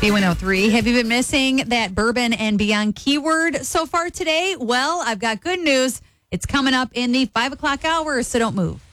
B103. Have you been missing that Bourbon and Beyond keyword so far today? Well, I've got good news. It's coming up in the 5 o'clock hour, so don't move.